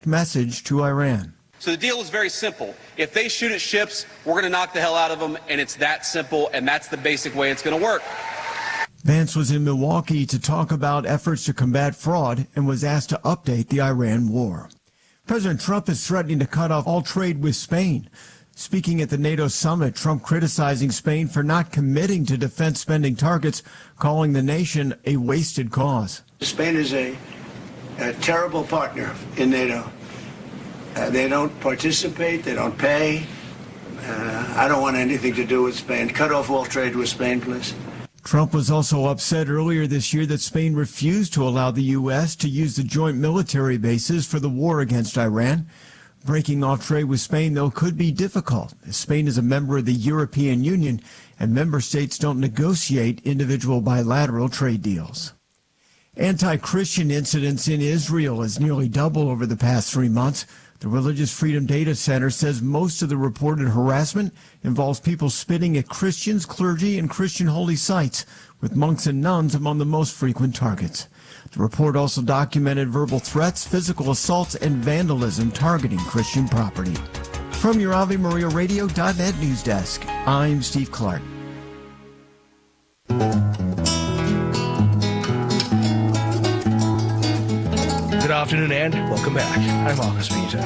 message to Iran. So the deal is very simple. If they shoot at ships, we're going to knock the hell out of them, and it's that simple, and that's the basic way it's going to work. Vance was in Milwaukee to talk about efforts to combat fraud and was asked to update the Iran war. President Trump is threatening to cut off all trade with Spain. Speaking at the NATO summit, Trump criticizing Spain for not committing to defense spending targets, calling the nation a wasted cause. Spain is a terrible partner in NATO. They don't participate, they don't pay. I don't want anything to do with Spain. Cut off all trade with Spain, please. Trump was also upset earlier this year that Spain refused to allow the U.S. to use the joint military bases for the war against Iran. Breaking off trade with Spain, though, could be difficult, as Spain is a member of the European Union and member states don't negotiate individual bilateral trade deals. Anti-Christian incidents in Israel has nearly doubled over the past 3 months. The Religious Freedom Data Center says most of the reported harassment involves people spitting at Christians, clergy, and Christian holy sites, with monks and nuns among the most frequent targets. The report also documented verbal threats, physical assaults, and vandalism targeting Christian property. From your AveMariaRadio.net news desk, I'm Steve Clark. Good afternoon and welcome back. I'm Marcus Peter.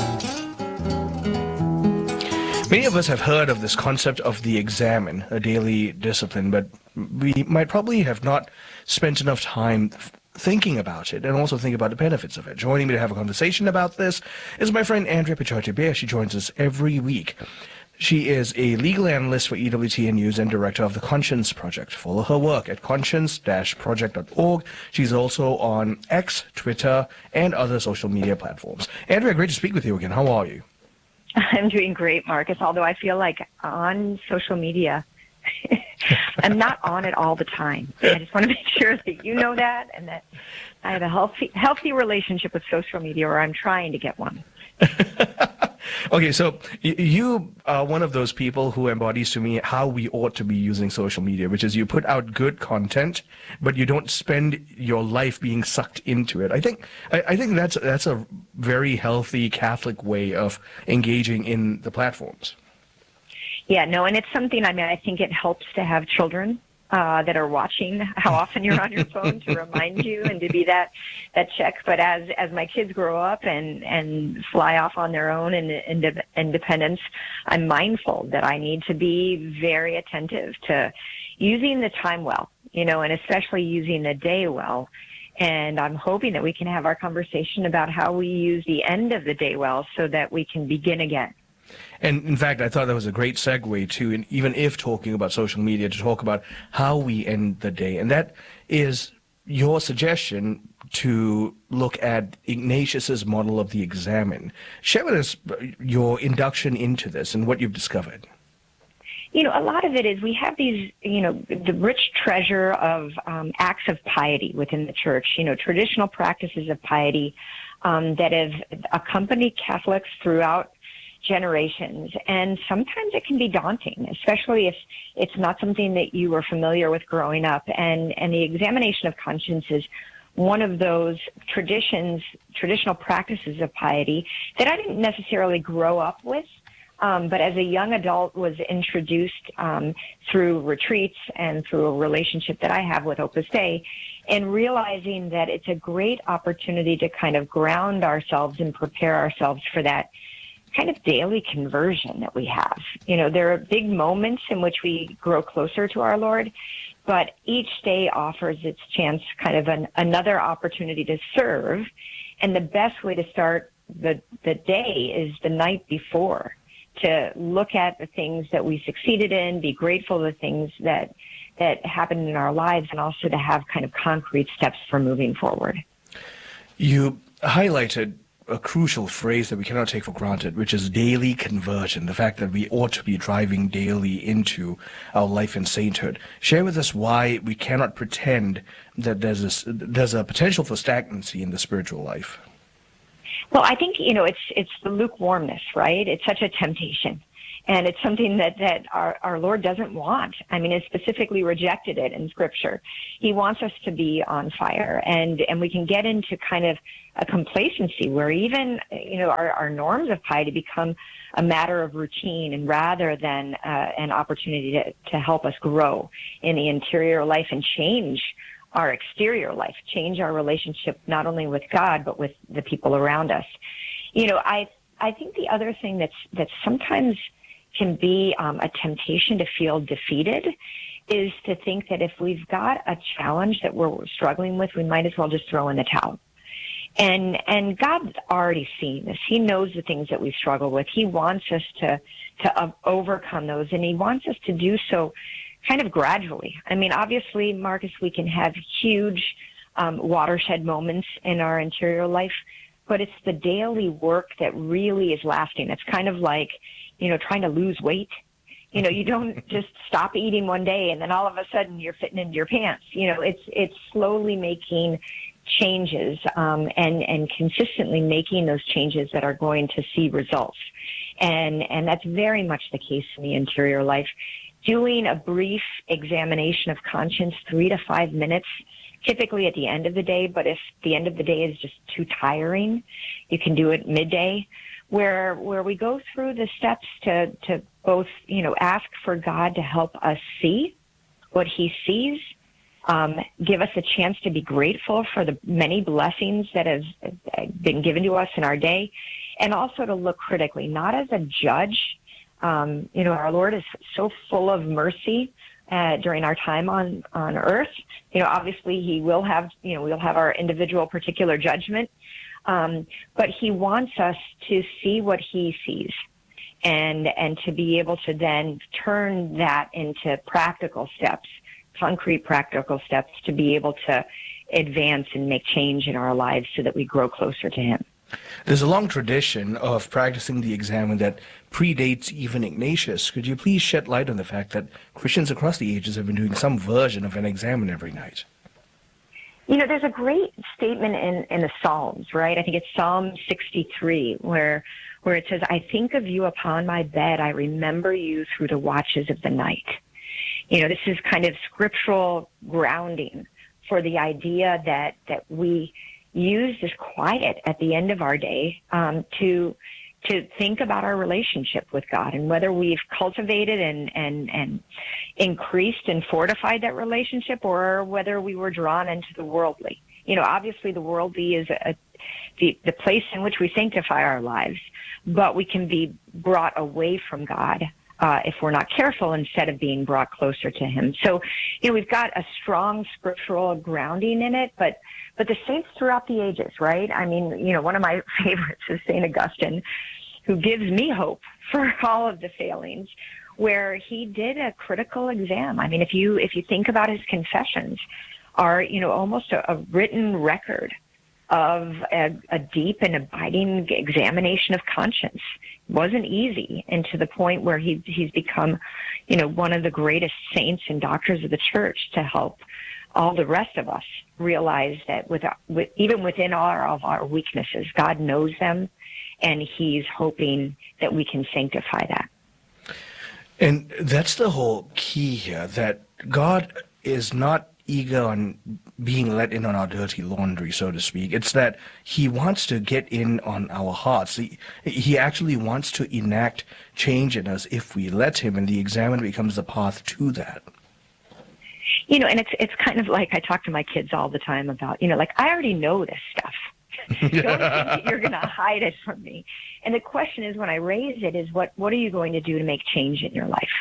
Many of us have heard of this concept of the examen, a daily discipline, but we might probably have not spent enough time thinking about it and also think about the benefits of it. Joining me to have a conversation about this is my friend Andrea Picciotti-Bear. She joins us every week. She is a legal analyst for EWTN News and director of the Conscience Project. Follow her work at conscience-project.org. She's also on X, Twitter, and other social media platforms. Andrea, great to speak with you again. How are you? I'm doing great, Marcus, although I feel like on social media, I'm not on it all the time. I just want to make sure that you know that and that I have a healthy relationship with social media, or I'm trying to get one. Okay, so you are one of those people who embodies to me how we ought to be using social media, which is you put out good content, but you don't spend your life being sucked into it. I think that's a very healthy Catholic way of engaging in the platforms. Yeah, no, and it's something, I think it helps to have children that are watching how often you're on your phone to remind you and to be that check. But as my kids grow up and fly off on their own and independence, I'm mindful that I need to be very attentive to using the time well, and especially using the day well. And I'm hoping that we can have our conversation about how we use the end of the day well so that we can begin again. And in fact, I thought that was a great segue to, and even if talking about social media, to talk about how we end the day. And that is your suggestion to look at Ignatius's model of the examen. Share with us your induction into this and what you've discovered. A lot of it is we have these, the rich treasure of acts of piety within the church, traditional practices of piety that have accompanied Catholics throughout generations, and sometimes it can be daunting, especially if it's not something that you were familiar with growing up. And the examination of conscience is one of those traditional practices of piety that I didn't necessarily grow up with, but as a young adult was introduced through retreats and through a relationship that I have with Opus Dei, and realizing that it's a great opportunity to kind of ground ourselves and prepare ourselves for that kind of daily conversion that we have. There are big moments in which we grow closer to our Lord, but each day offers its chance, kind of another opportunity to serve. And the best way to start the day is the night before, to look at the things that we succeeded in, be grateful for the things that happened in our lives, and also to have kind of concrete steps for moving forward. You highlighted a crucial phrase that we cannot take for granted, which is daily conversion, the fact that we ought to be driving daily into our life in sainthood. Share with us why we cannot pretend that there's a potential for stagnancy in the spiritual life. Well, I think, it's the lukewarmness, right? It's such a temptation. And it's something that our Lord doesn't want. I mean, it specifically rejected it in Scripture. He wants us to be on fire, and we can get into kind of a complacency where even, our norms of piety become a matter of routine, and rather than an opportunity to help us grow in the interior life and change our exterior life, change our relationship not only with God, but with the people around us. I think the other thing that sometimes can be a temptation to feel defeated is to think that if we've got a challenge that we're struggling with, we might as well just throw in the towel. And God's already seen this. He knows the things that we struggle with. He wants us to overcome those, and he wants us to do so kind of gradually. I mean, obviously, Marcus, we can have huge watershed moments in our interior life, but it's the daily work that really is lasting. It's kind of like, trying to lose weight. You don't just stop eating one day and then all of a sudden you're fitting into your pants. It's slowly making changes and consistently making those changes that are going to see results. And that's very much the case in the interior life. Doing a brief examination of conscience, 3 to 5 minutes, typically at the end of the day, but if the end of the day is just too tiring, you can do it midday, where we go through the steps to both, ask for God to help us see what he sees, give us a chance to be grateful for the many blessings that have been given to us in our day, and also to look critically, not as a judge. Our Lord is so full of mercy during our time on earth. Obviously he will have, we'll have our individual particular judgment, but he wants us to see what he sees and to be able to then turn that into practical steps, concrete practical steps to be able to advance and make change in our lives so that we grow closer to him. There's a long tradition of practicing the examen that predates even Ignatius. Could you please shed light on the fact that Christians across the ages have been doing some version of an examen every night? There's a great statement in the Psalms, right? I think it's Psalm 63, where it says, "I think of you upon my bed. I remember you through the watches of the night." This is kind of scriptural grounding for the idea that we use this quiet at the end of our day to think about our relationship with God and whether we've cultivated and increased and fortified that relationship, or whether we were drawn into the worldly. Obviously the worldly is the place in which we sanctify our lives, but we can be brought away from God if we're not careful, instead of being brought closer to him. So, we've got a strong scriptural grounding in it, but the saints throughout the ages, right? I mean, one of my favorites is St. Augustine, who gives me hope for all of the failings, where he did a critical exam. I mean, if you think about his confessions, are, almost a written record of a deep and abiding examination of conscience. It wasn't easy, and to the point where he's become, one of the greatest saints and doctors of the church to help all the rest of us realize that even within all of our weaknesses, God knows them, and he's hoping that we can sanctify that. And that's the whole key here, that God is not eager on being let in on our dirty laundry, so to speak. It's that he wants to get in on our hearts. He actually wants to enact change in us if we let him, and the examen becomes the path to that. And it's kind of like I talk to my kids all the time about, I already know this stuff. Don't think that you're going to hide it from me. And the question is, when I raise it, is what are you going to do to make change in your life?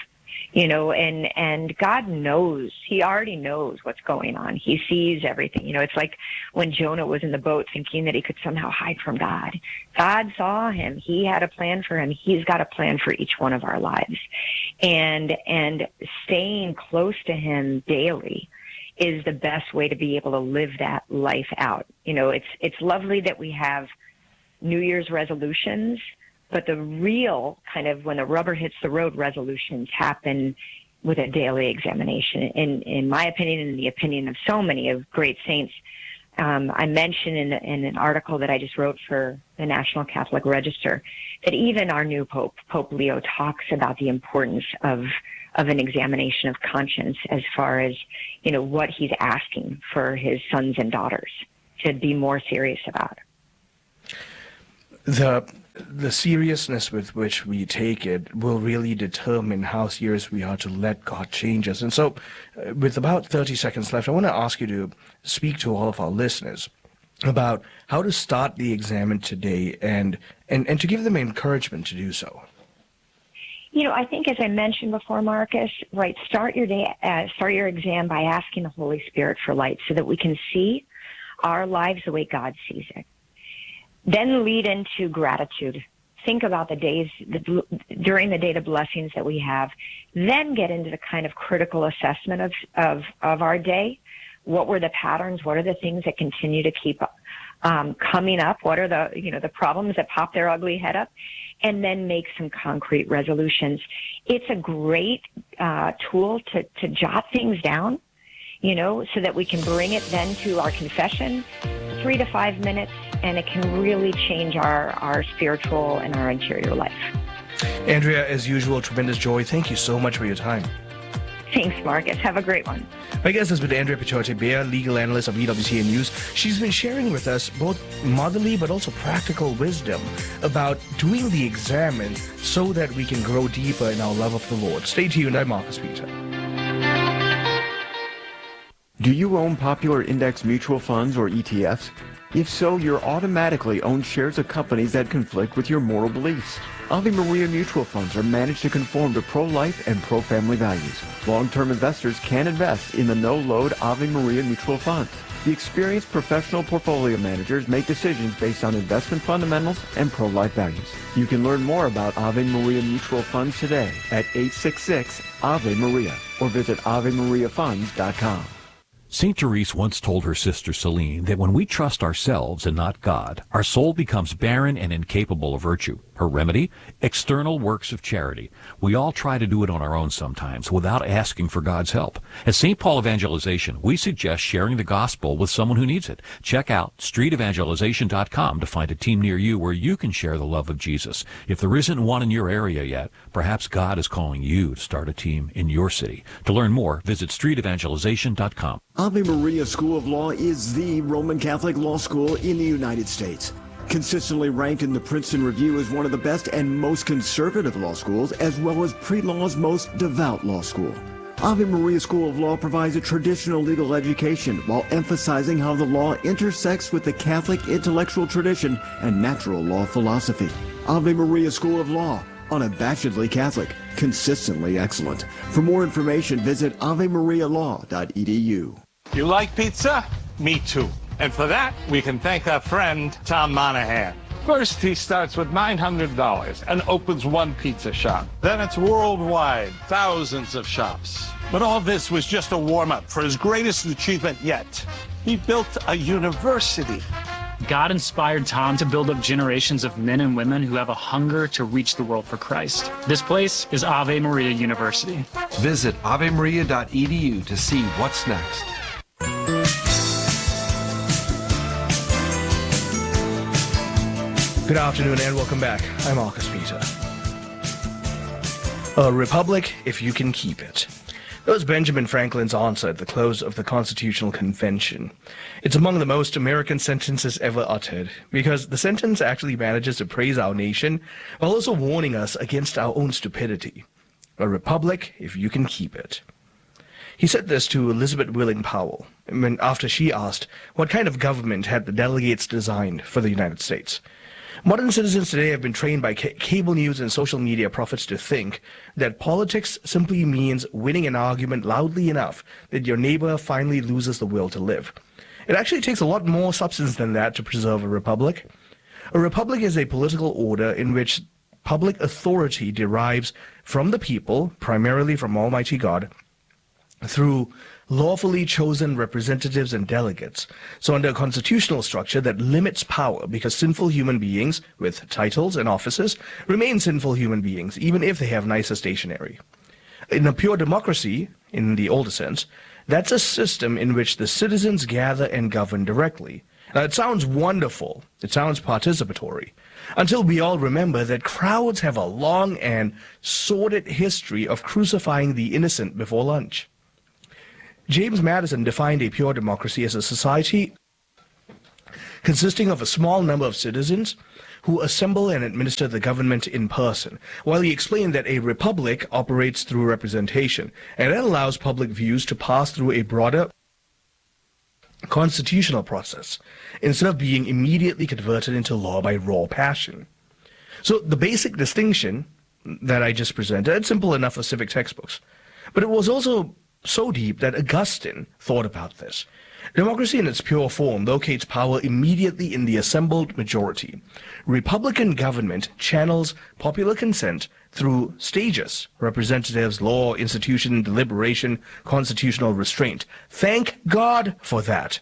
And God knows. He already knows what's going on. He sees everything. It's like when Jonah was in the boat thinking that he could somehow hide from God. God saw him. He had a plan for him. He's got a plan for each one of our lives. And staying close to him daily is the best way to be able to live that life out. It's lovely that we have New Year's resolutions, but the real kind of when the rubber hits the road resolutions happen with a daily examination. In my opinion, and in the opinion of so many of great saints, I mentioned in an article that I just wrote for the National Catholic Register that even our new Pope, Pope Leo, talks about the importance of an examination of conscience as far as, what he's asking for his sons and daughters to be more serious about. The seriousness with which we take it will really determine how serious we are to let God change us. And so, with about 30 seconds left, I want to ask you to speak to all of our listeners about how to start the examen today and to give them encouragement to do so. I think, as I mentioned before, Marcus, right, start your exam by asking the Holy Spirit for light so that we can see our lives the way God sees it. Then lead into gratitude. Think about the days, during the day, the blessings that we have. Then get into the kind of critical assessment of our day. What were the patterns? What are the things that continue to keep coming up? What are the problems that pop their ugly head up? And then make some concrete resolutions. It's a great tool to jot things down, so that we can bring it then to our confession, 3 to 5 minutes, and it can really change our spiritual and our interior life. Andrea, as usual, tremendous joy. Thank you so much for your time. Thanks, Marcus. Have a great one. My guest has been Andrea Pichote-Beer, legal analyst of EWTN News. She's been sharing with us both motherly but also practical wisdom about doing the examen so that we can grow deeper in our love of the Lord. Stay tuned. I'm Marcus Peter. Do you own popular index mutual funds or ETFs? If so, you're automatically own shares of companies that conflict with your moral beliefs. Ave Maria mutual funds are managed to conform to pro-life and pro-family values. Long-term investors can invest in the no-load Ave Maria mutual funds. The experienced professional portfolio managers make decisions based on investment fundamentals and pro-life values. You can learn more about Ave Maria mutual funds today at 866-AVE-MARIA or visit AveMariaFunds.com. St. Therese once told her sister Celine that when we trust ourselves and not God, our soul becomes barren and incapable of virtue. Her remedy? External works of charity. We all try to do it on our own sometimes without asking for God's help. At St. Paul Evangelization, we suggest sharing the gospel with someone who needs it. Check out streetevangelization.com to find a team near you where you can share the love of Jesus. If there isn't one in your area yet, perhaps God is calling you to start a team in your city. To learn more, visit streetevangelization.com. Ave Maria School of Law is the Roman Catholic law school in the United States. Consistently ranked in the Princeton Review as one of the best and most conservative law schools, as well as pre-law's most devout law school. Ave Maria School of Law provides a traditional legal education while emphasizing how the law intersects with the Catholic intellectual tradition and natural law philosophy. Ave Maria School of Law, unabashedly Catholic, consistently excellent. For more information, visit avemarialaw.edu. You like pizza? Me too. And for that, we can thank our friend, Tom Monahan. First, he starts with $900 and opens one pizza shop. Then it's worldwide, thousands of shops. But all this was just a warm-up for his greatest achievement yet. He built a university. God inspired Tom to build up generations of men and women who have a hunger to reach the world for Christ. This place is Ave Maria University. Visit avemaria.edu to see what's next. Good afternoon and welcome back. I'm Marcus Peter. A republic, if you can keep it. That was Benjamin Franklin's answer at the close of the Constitutional Convention. It's among the most American sentences ever uttered, because the sentence actually manages to praise our nation while also warning us against our own stupidity. A republic, if you can keep it. He said this to Elizabeth Willing Powell, after she asked what kind of government had the delegates designed for the United States. Modern citizens today have been trained by cable news and social media prophets to think that politics simply means winning an argument loudly enough that your neighbor finally loses the will to live. It actually takes a lot more substance than that to preserve a republic. A republic is a political order in which public authority derives from the people, primarily from Almighty God, through lawfully chosen representatives and delegates. So under a constitutional structure that limits power because sinful human beings with titles and offices remain sinful human beings, even if they have nicer stationery. In a pure democracy, in the older sense, That's a system in which the citizens gather and govern directly. Now, it sounds wonderful. It sounds participatory. Until we all remember that crowds have a long and sordid history of crucifying the innocent before lunch. James Madison defined a pure democracy as a society consisting of a small number of citizens who assemble and administer the government in person, while he explained that a republic operates through representation, and that allows public views to pass through a broader constitutional process, instead of being immediately converted into law by raw passion. So the basic distinction that I just presented, it's simple enough for civic textbooks, but it was also so deep that Augustine thought about this. Democracy in its pure form locates power immediately in the assembled majority. Republican government channels popular consent through stages: representatives, law, institution, deliberation, constitutional restraint. Thank God for that.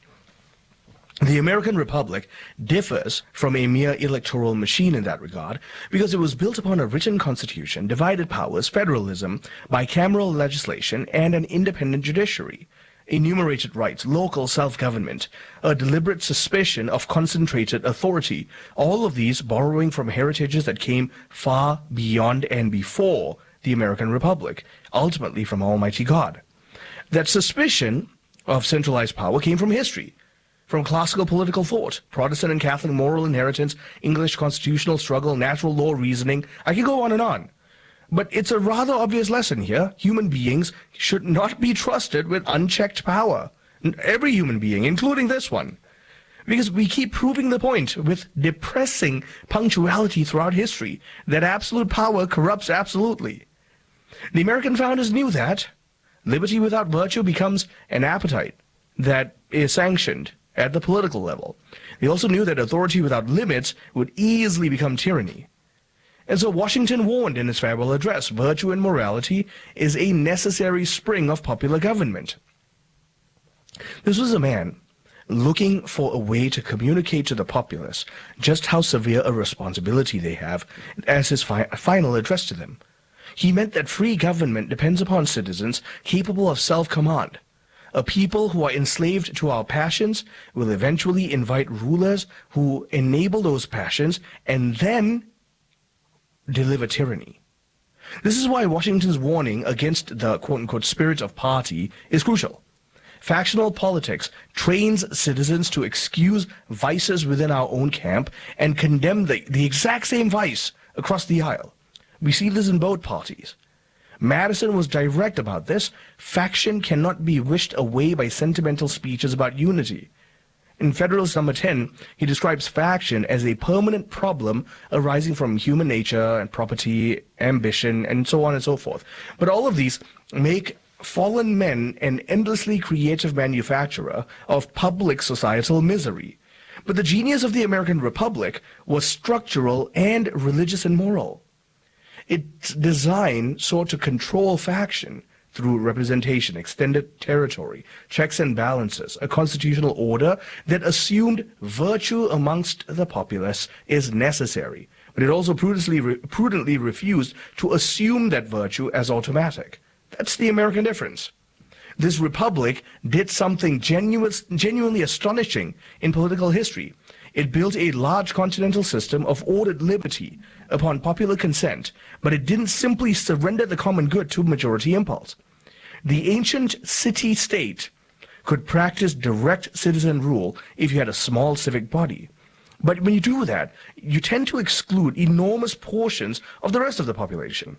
The American Republic differs from a mere electoral machine in that regard because it was built upon a written constitution, divided powers, federalism, bicameral legislation, and an independent judiciary. Enumerated rights, local self-government, a deliberate suspicion of concentrated authority, all of these borrowing from heritages that came far beyond and before the American Republic, ultimately from Almighty God. That suspicion of centralized power came from history, from classical political thought, Protestant and Catholic moral inheritance, English constitutional struggle, natural law reasoning. I can go on and on. But it's a rather obvious lesson here. Human beings should not be trusted with unchecked power. Every human being, including this one. Because we keep proving the point with depressing punctuality throughout history that absolute power corrupts absolutely. The American founders knew that. Liberty without virtue becomes an appetite that is sanctioned at the political level. They also knew that authority without limits would easily become tyranny. And so Washington warned in his farewell address, virtue and morality is a necessary spring of popular government. This was a man looking for a way to communicate to the populace just how severe a responsibility they have as his final address to them. He meant that free government depends upon citizens capable of self-command. A people who are enslaved to our passions will eventually invite rulers who enable those passions and then deliver tyranny. This is why Washington's warning against the quote-unquote spirit of party is crucial. Factional politics trains citizens to excuse vices within our own camp and condemn the exact same vice across the aisle. We see this in both parties. Madison was direct about this. Faction cannot be wished away by sentimental speeches about unity. In Federalist Number 10, he describes faction as a permanent problem arising from human nature and property, ambition, and so on and so forth. But all of these make fallen men an endlessly creative manufacturer of public societal misery. But the genius of the American Republic was structural and religious and moral. Its design sought to control faction through representation, extended territory, checks and balances, a constitutional order that assumed virtue amongst the populace is necessary. But it also prudently refused to assume that virtue as automatic. That's the American difference. This republic did something genuinely astonishing in political history. It built a large continental system of ordered liberty upon popular consent, but it didn't simply surrender the common good to majority impulse. The ancient city-state could practice direct citizen rule if you had a small civic body. But when you do that, you tend to exclude enormous portions of the rest of the population.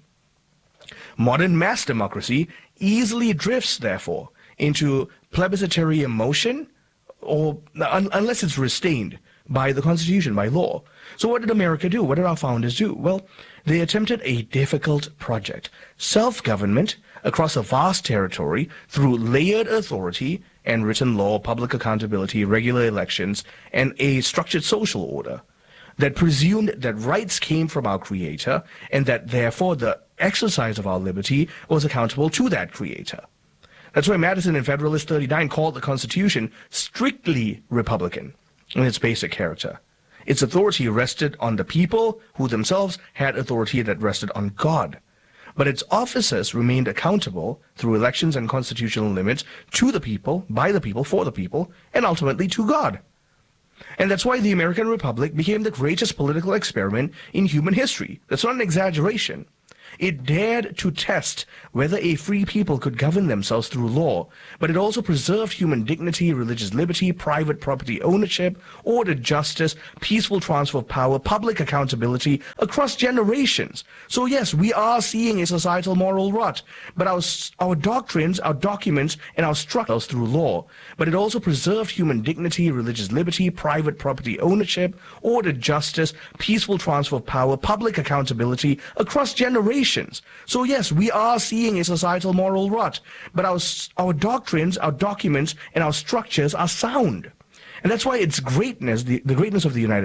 Modern mass democracy easily drifts, therefore, into plebiscitary emotion, or unless it's restrained by the Constitution, by law. So what did America do? What did our founders do? Well, they attempted a difficult project: self-government across a vast territory through layered authority and written law, public accountability, regular elections, and a structured social order that presumed that rights came from our Creator and that therefore the exercise of our liberty was accountable to that Creator. That's why Madison in Federalist 39 called the Constitution strictly Republican in its basic character. Its authority rested on the people, who themselves had authority that rested on God. but its officers remained accountable through elections and constitutional limits to the people, by the people, for the people, and ultimately to God. And that's why the American Republic became the greatest political experiment in human history. That's not an exaggeration. It dared to test whether a free people could govern themselves through law, but it also preserved human dignity, religious liberty, private property ownership, ordered justice, peaceful transfer of power, public accountability across generations. So yes, we are seeing a societal moral rot, but our doctrines, our documents, and our structures through law, but it also preserved human dignity, religious liberty, private property ownership, ordered justice, peaceful transfer of power, public accountability across generations. So yes, we are seeing a societal moral rot, but our doctrines, our documents, and our structures are sound. And that's why its greatness, the greatness of the United